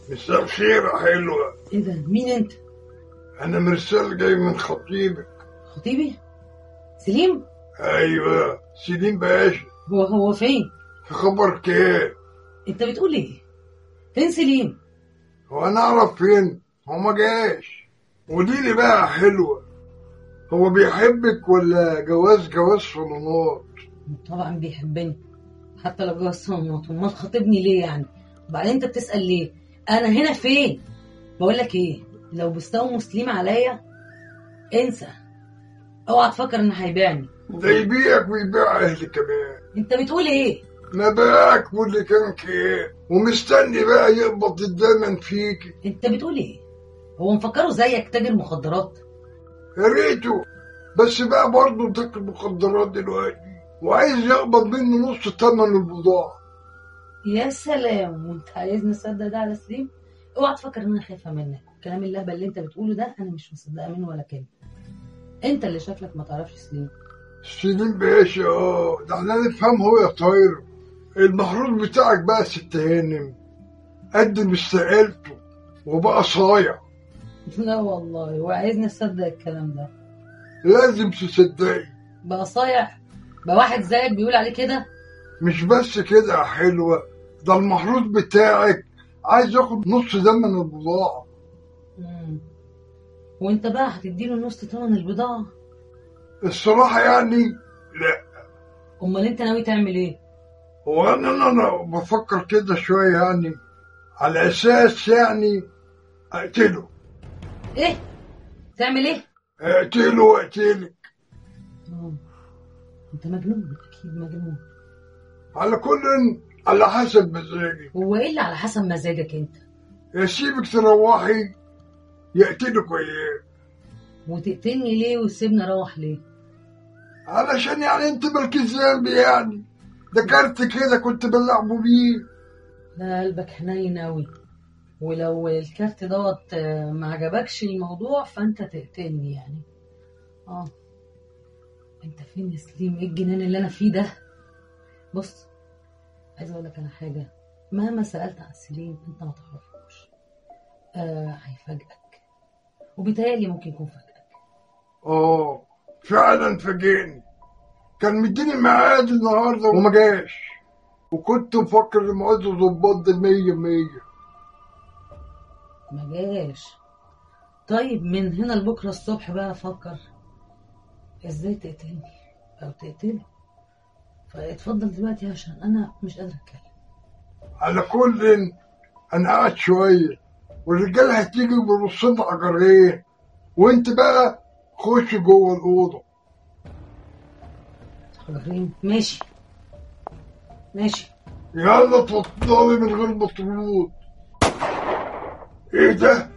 مساء الخير يا حلوة. ايه ده؟ مين انت؟ انا مرسال جاي من خطيبك. خطيبي؟ سليم؟ ايوه سليم باشا. هو فين؟ في خبر كام؟ انت بتقول ايه؟ فين سليم؟ هو انا اعرف فين؟ هو ما جاش. قوليلي بقى يا حلوة، هو بيحبك ولا جواز صالونات؟ طبعا بيحبني، حتى لو جواز صالونات. امال خاطبني ليه يعني؟ وبعدين انت بتسأل ليه؟ انا هنا فين؟ بقول لك ايه، لو بيستووا سليم عليا انسى، اوعى تفكر ان هيبيعني. ده يبيعك ويبيع اهلي كمان. انت بتقول ايه؟ ما باعك واللي كان كده ومستني بقى يقبض الدمن فيك. انت بتقول ايه؟ هو مفكره زيك تاجر مخدرات؟ يا ريته، بس بقى برضه تاكل مخدرات دلوقتي وعايز يقبض منه نص ثمن البضاعة. يا سلام، وانت عايزني اصدق ده على سليم؟ اوعى تفكر ان انا خايفه منك. الكلام اللهبل اللي انت بتقوله ده انا مش مصدقه منه ولا كلمه. انت اللي شكلك ما تعرفش سليم. سليم باشا ده احنا نفهم هو يا طاير. المحروس بتاعك بقى ست هانم قدم استقالته وبقى صايع. لا والله، وعايزني اصدق الكلام ده؟ لازم تصدقي. بقى صايع؟ بقى واحد زيك بيقول عليه كده؟ مش بس كده يا حلوة، ده المحروس بتاعك عايز ياخد نص ثمن البضاعة. وانت بقى هتديله نص ثمن البضاعة؟ الصراحة يعني لا. امال انت ناوي تعمل ايه؟ هو انا بفكر كده شوية يعني، على اساس يعني اقتله. ايه؟ تعمل ايه؟ اقتله واقتلك. انت مجنون، اكيد مجنون. على كل، على حسب مزاجي. هو ايه اللي على حسب مزاجك انت؟ يسيبك تروحي يقتلك وياك. وتقتلني ليه وتسيبني اروح ليه؟ علشان يعني انت مالكيش ذنب يعني، ده كارت كده كنت بلعبه بيه. لا، قلبك حنين اوي. ولو الكارت دوت ما عجبكش الموضوع فانت تقتلني يعني. انت فين يا سليم؟ ايه الجنان اللي انا فيه ده؟ بص، عايز اقول لك انا حاجه، مهما سالت عن سليم انت ما تعرفوش. هيفاجئك، وبيتهيألي ممكن يكون فاجئك. فعلا فاجئني. كان مديني ميعاد النهارده وما جاش، وكنت مفكر المعز ظباط ده 100. ما جاش؟ طيب من هنا لبكره الصبح بقى افكر ازاي تقتلني او تقتله. فاتفضل دلوقتي عشان انا مش قادر اتكلم. على كل، انا قاعد شويه والرجاله هتيجي برصنا عجرين، وانت بقى خش جوه الاوضه. عجرين؟ ماشي. يلا اتفضلي من غير مطرود. ايه ده؟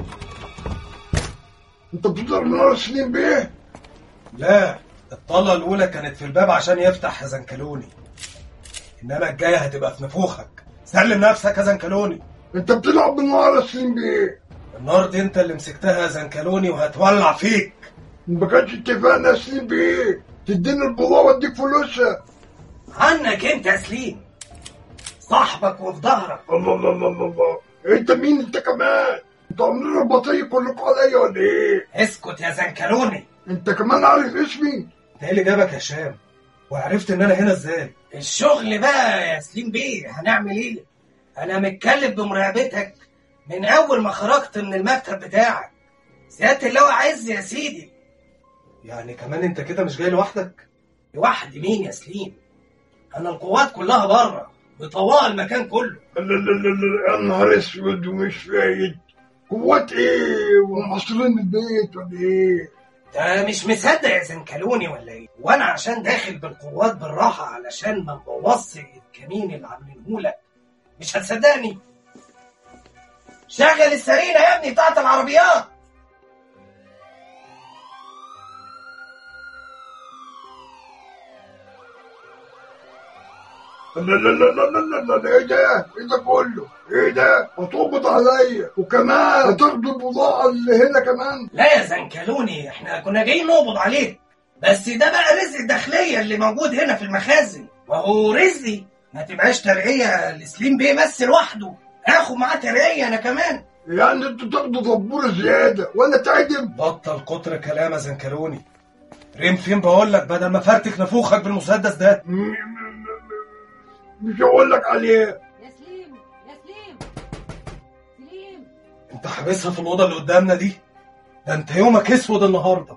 انت بتضرب نار سليم بيه؟ لا، الطلة الأولى كانت في الباب عشان يفتح يا زنكلوني، إنما الجاية هتبقى في نفوخك. سلم نفسك يا زنكلوني. انت بتلعب بالنار يا سليم بيه. النار دي انت اللي مسكتها يا زنكلوني وهتولع فيك. ما كانش اتفقنا يا سليم بيه تديني البضاعة واديك فلوسها؟ عنك انت يا سليم، صاحبك وفي ظهرك. الله، انت مين انت كمان؟ انت عاملين رباطية كلكم عليا ولا ايه؟ اسكت يا زنكلوني. انت كمان عارف اسمي؟ انت ايه اللي جابك يا هشام؟ وعرفت ان انا هنا ازاي؟ الشغل بقى يا سليم بيه، هنعمل ايه؟ انا متكلف بمراقبتك من اول ما خرجت من المكتب بتاعك. سيادة اللواء عز يا سيدي. يعني كمان انت كده مش جاي لوحدك؟ لوحدي مين يا سليم؟ انا القوات كلها بره بطوال المكان كله. لا، يا نهار اسود ومش فايد. قوات ايه ومحصورين البيت ولا ايه؟ انت مش مصدق يا زنكلوني ولا ايه؟ وانا عشان داخل بالقوات بالراحه علشان ما نبوظش الكمين اللي عاملينهولك مش هتصدقني؟ شغل السرينه يا ابني بتاعت العربيات. لا، ايه ده كله؟ ايه ده؟ هتقبض عليا وكمان هتاخدوا البضاعة اللي هنا كمان؟ لا يا زنكلوني، احنا كنا جايين نقبض عليك، بس ده بقى رزق الداخلية اللي موجود هنا في المخازن، وهو رزقي ما تبقاش ترقية لسليم بيه بس لوحده. اخد معاه ترية انا كمان. يعني انتوا تاخدوا دبوره زياده وانا تعدم؟ بطل كتر كلام يا زنكلوني. ريم فين بقول لك، بدل ما فرتك نفوخك بالمسدس ده. مش هقول لك عليه. يا سليم يا سليم سليم. انت حابسها في الاوضه اللي قدامنا دي؟ ده انت يومك اسود النهارده.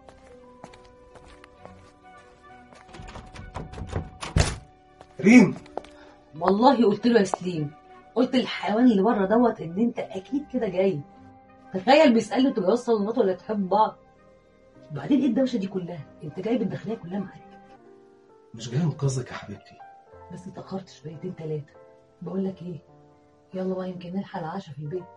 ريم، والله قلت له يا سليم، قلت للحيوان اللي بره دوت ان انت اكيد كده جاي. تخيل بيسالني انتوا جواز صالونات ولا تحبوا بعض؟ وبعدين ايه الدوشه دي كلها؟ انت جايب الداخليه كلها معاك. مش جاي انقذك يا حبيبتي، بس اتاخرت شويتين ثلاثه. بقول لك ايه، يلا بقى يمكن نلحق العشاء في البيت.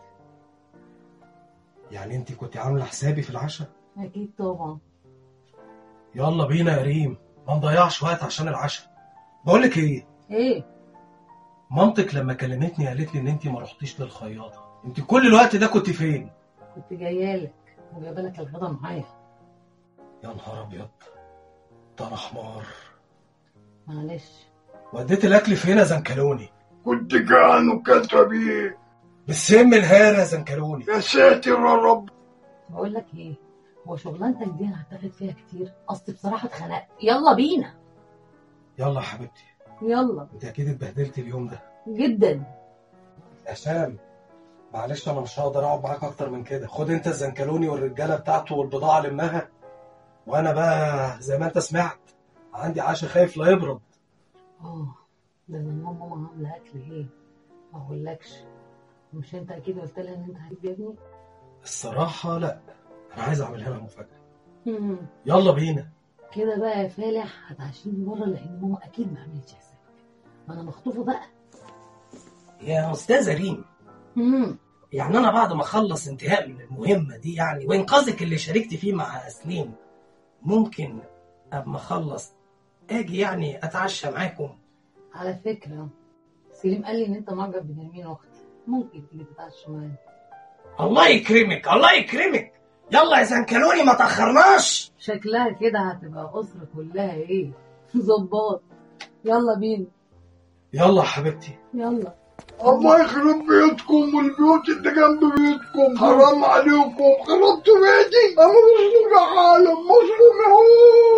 يعني انت كنت عامله حسابي في العشاء؟ اكيد طبعا. يلا بينا يا ريم، ما نضيعش وقت عشان العشاء. بقولك ايه؟ مامتك لما كلمتني قالت لي ان انت ما رحتيش للخياطه، انت كل الوقت ده كنت فين؟ كنت جايه لك وجايبه لك الغدا معايا. يا نهار ابيض، ده انا حمار. معلش. وديت الاكل فين يا زنكلوني؟ كنت جعان وكلت بيه. بالسم الهار يا زنكلوني. يا ساتر يا رب. بقول لك ايه، هو شغلانتك دي انا هتاخد فيها كتير، اصل بصراحه اتخنقت. يلا بينا. يلا يا حبيبتي. يلا. انت اكيد اتبهدلت اليوم ده جدا. يا سام. معلش انا مش هقدر اقعد معاك اكتر من كده. خد انت الزنكلوني والرجاله بتاعته والبضاعه لمها، وانا بقى زي ما انت سمعت عندي عشاء خايف لا يبرد. ده من ماما عامله اكل ايه ما اقولكش. مش انت اكيد قلت لها ان انت هتجيبني؟ الصراحه لا، انا عايز اعملها لها مفاجاه. يلا بينا. كده بقى يا فالح هتعشيني بره، لان ماما اكيد ما عملتش حسابك. ما انا مخطوفه بقى. يا استاذه ريم، يعني انا بعد ما اخلص انتهاء من المهمه دي يعني وانقاذك اللي شاركت فيه مع سليم، ممكن اما اخلص اجي يعني اتعشى معاكم؟ على فكره سليم قال لي ان انت معجب بنرمين اختي، ممكن تيجي تتعشى معانا. الله يكرمك الله يكرمك. يلا يا زنكلوني ما تاخرناش. شكلها كده هتبقى اسره كلها ايه ظباط. يلا بينا. يلا يا حبيبتي. يلا. الله يخرب بيوتكم والبيوت اللي جنب بيوتكم، حرام عليكم، خربتوا بيتي. انا مظلوم يا عالم، مظلوم يا هو.